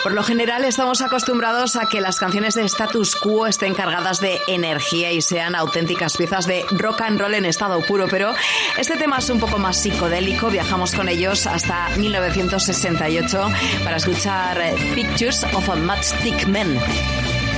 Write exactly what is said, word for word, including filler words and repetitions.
Por lo general estamos acostumbrados a que las canciones de status quo estén cargadas de energía y sean auténticas piezas de rock and roll en estado puro, pero este tema es un poco más psicodélico. Viajamos con ellos hasta mil novecientos sesenta y ocho para escuchar Pictures of a Matchstick Men.